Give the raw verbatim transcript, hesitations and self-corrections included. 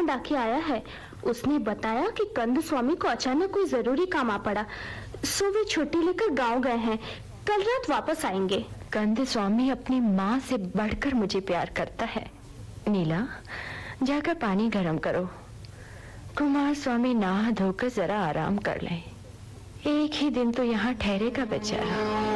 डाकिया आया है। उसने बताया कि कंद स्वामी को अचानक कोई जरूरी काम आ पड़ा, सो वे छुट्टी लेकर गांव गए हैं। कल रात वापस आएंगे। कंद स्वामी अपनी माँ से बढ़कर मुझे प्यार करता है। नीला, जाकर पानी गर्म करो। कुमार स्वामी नहा धोकर जरा आराम कर लें। एक ही दिन तो यहाँ ठहरेगा बेचारा।